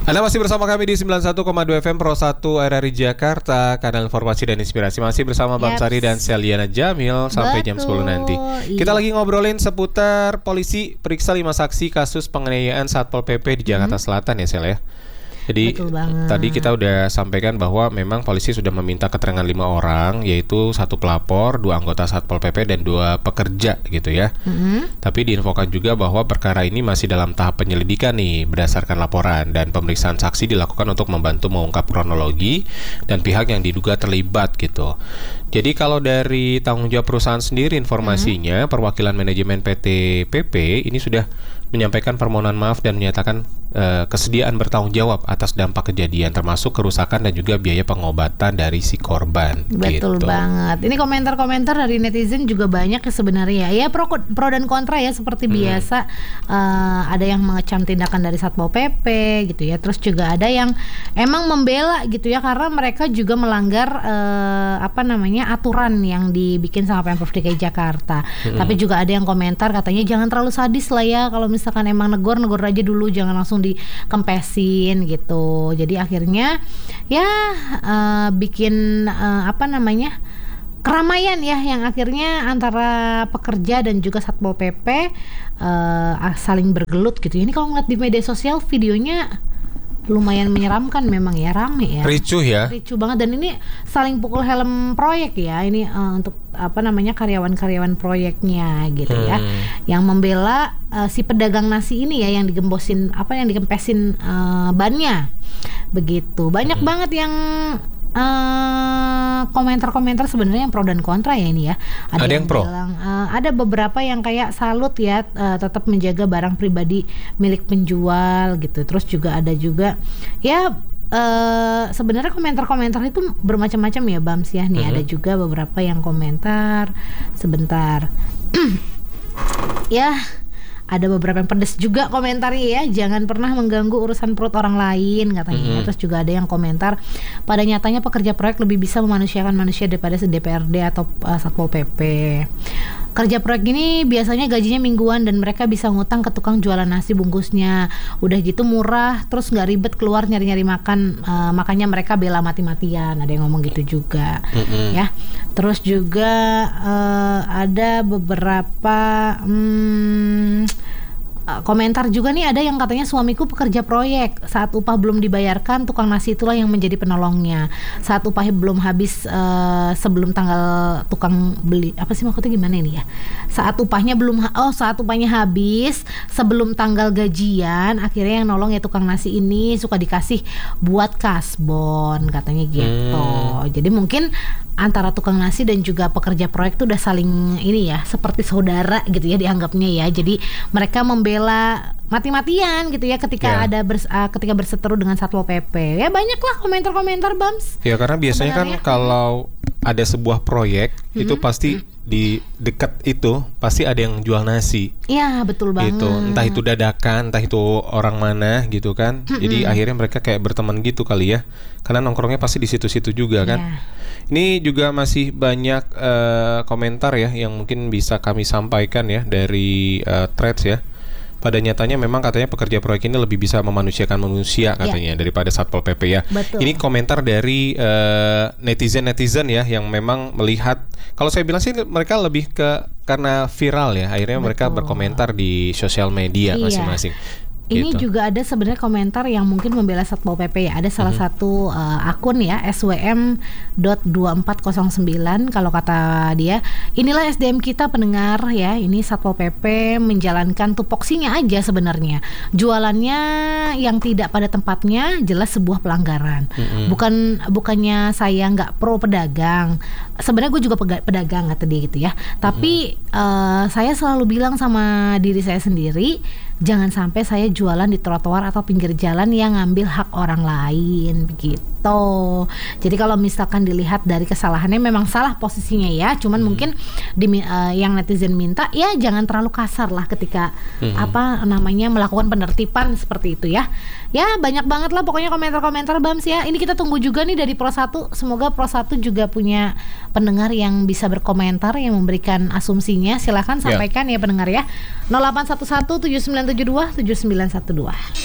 Anda masih bersama kami di 91,2 FM Pro 1 RRI Jakarta, kanal informasi dan inspirasi. Masih bersama Bang Sari dan Seliana Jamil sampai jam 10 nanti. Kita lagi ngobrolin seputar polisi periksa 5 saksi kasus penganiayaan Satpol PP di Jakarta Selatan ya Sel ya. Jadi tadi kita udah sampaikan bahwa memang polisi sudah meminta keterangan 5 orang, yaitu 1 pelapor, 2 anggota Satpol PP dan 2 pekerja gitu ya. Tapi diinfokan juga bahwa perkara ini masih dalam tahap penyelidikan nih berdasarkan laporan, dan pemeriksaan saksi dilakukan untuk membantu mengungkap kronologi dan pihak yang diduga terlibat gitu. Jadi kalau dari tanggung jawab perusahaan sendiri informasinya, perwakilan manajemen PT PP ini sudah menyampaikan permohonan maaf dan menyatakan kesediaan bertanggung jawab atas dampak kejadian, termasuk kerusakan dan juga biaya pengobatan dari si korban. Betul gitu. Banget. Ini komentar-komentar dari netizen juga banyak ya sebenarnya. Ya pro dan kontra ya seperti biasa. Ada yang mengecam tindakan dari Satpol PP gitu ya. Terus juga ada yang emang membela gitu ya, karena mereka juga melanggar aturan yang dibikin sama Pemprov DKI Jakarta. Tapi juga ada yang komentar katanya jangan terlalu sadis lah ya, kalau misalkan emang negor aja dulu, jangan langsung dikempesin gitu. Jadi akhirnya ya bikin keramaian ya, yang akhirnya antara pekerja dan juga Satpol PP saling bergelut gitu. Ini kalau ngeliat di media sosial videonya lumayan menyeramkan memang ya, rame ya. Ricuh banget, dan ini saling pukul helm proyek ya. Ini untuk karyawan-karyawan proyeknya gitu ya. Yang membela si pedagang nasi ini ya, yang dikempesin bannya. Begitu. Banyak banget yang komentar-komentar sebenarnya yang pro dan kontra ya ini ya. Ada yang pro. Bilang, ada beberapa yang kayak salut ya, tetap menjaga barang pribadi milik penjual gitu. Terus juga ada juga ya sebenarnya komentar-komentar itu bermacam-macam ya Bams ya. Nih ada juga beberapa yang komentar sebentar. Ya, ada beberapa yang pedes juga komentarnya ya, jangan pernah mengganggu urusan perut orang lain katanya. Terus juga ada yang komentar, pada nyatanya pekerja proyek lebih bisa memanusiakan manusia daripada DPRD atau Satpol PP. Kerja proyek ini biasanya gajinya mingguan dan mereka bisa ngutang ke tukang jualan nasi bungkusnya. Udah gitu murah, terus nggak ribet keluar nyari-nyari makan, makanya mereka bela mati-matian. Ada yang ngomong gitu juga, ya. Terus juga ada beberapa komentar juga nih, ada yang katanya suamiku pekerja proyek, saat upah belum dibayarkan tukang nasi itulah yang menjadi penolongnya. Saat upahnya belum habis sebelum tanggal tukang beli, maksudnya gimana ini ya? Saat upahnya habis sebelum tanggal gajian, akhirnya yang nolong ya tukang nasi ini, suka dikasih buat kasbon katanya gitu. Jadi mungkin antara tukang nasi dan juga pekerja proyek tuh udah saling ini ya, seperti saudara gitu ya dianggapnya ya. Jadi mereka membela mati-matian gitu ya ketika ketika berseteru dengan Satpol PP. Ya banyaklah komentar-komentar Bams. Ya karena biasanya sebenarnya kan kalau ada sebuah proyek itu pasti di dekat itu pasti ada yang jual nasi. Iya betul banget. Gitu. Entah itu dadakan, entah itu orang mana gitu kan. Jadi akhirnya mereka kayak berteman gitu kali ya. Karena nongkrongnya pasti di situ-situ juga kan. Ini juga masih banyak komentar ya yang mungkin bisa kami sampaikan ya dari threads ya. Pada nyatanya memang katanya pekerja proyek ini lebih bisa memanusiakan manusia katanya daripada Satpol PP ya. Betul. Ini komentar dari netizen ya yang memang melihat, kalau saya bilang sih mereka lebih karena viral ya, akhirnya mereka berkomentar di sosial media masing-masing. Ini gitu. Juga ada sebenarnya komentar yang mungkin membela Satpol PP ya. Ada salah satu akun ya, swm.2409, kalau kata dia, inilah SDM kita pendengar ya. Ini Satpol PP menjalankan tupoksinya aja sebenarnya. Jualannya yang tidak pada tempatnya jelas sebuah pelanggaran. Bukannya saya nggak pro pedagang. Sebenarnya gue juga pedagang kata dia gitu ya. Tapi saya selalu bilang sama diri saya sendiri, jangan sampai saya jualan di trotoar atau pinggir jalan yang ngambil hak orang lain begitu. Jadi kalau misalkan dilihat dari kesalahannya memang salah posisinya ya, cuman mungkin yang netizen minta ya jangan terlalu kasar lah ketika melakukan penertiban seperti itu ya. Ya banyak banget lah pokoknya komentar-komentar Bams ya. Ini kita tunggu juga nih dari Pro 1. Semoga Pro 1 juga punya pendengar yang bisa berkomentar, yang memberikan asumsinya. Silakan sampaikan ya pendengar ya. 0811 7972 7912.